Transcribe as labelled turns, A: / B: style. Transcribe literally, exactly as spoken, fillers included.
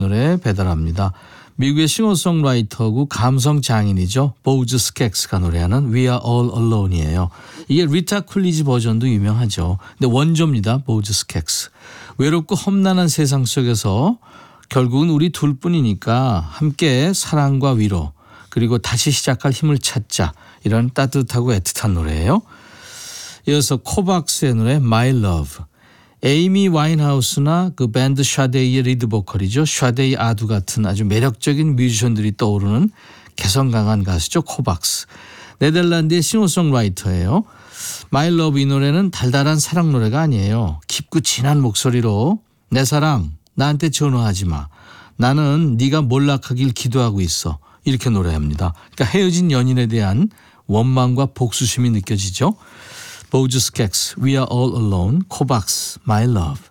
A: 노래 배달합니다. 미국의 싱어송라이터고 감성 장인이죠. 보우즈 스캑스가 노래하는 We Are All Alone이에요. 이게 리타 쿨리지 버전도 유명하죠. 근데 원조입니다. 보우즈 스캑스. 외롭고 험난한 세상 속에서 결국은 우리 둘뿐이니까 함께 사랑과 위로 그리고 다시 시작할 힘을 찾자. 이런 따뜻하고 애틋한 노래예요. 이어서 코박스의 노래 My Love. 에이미 와인하우스나 그 밴드 샤데이의 리드 보컬이죠. 샤데이 아두 같은 아주 매력적인 뮤지션들이 떠오르는 개성 강한 가수죠. 코박스. 네덜란드의 싱어송라이터예요. My Love 이 노래는 달달한 사랑 노래가 아니에요. 깊고 진한 목소리로 내 사랑 나한테 전화하지 마. 나는 네가 몰락하길 기도하고 있어. 이렇게 노래합니다. 그러니까 헤어진 연인에 대한 원망과 복수심이 느껴지죠. 보우즈 스캑스, We Are All Alone, 코박스, My Love.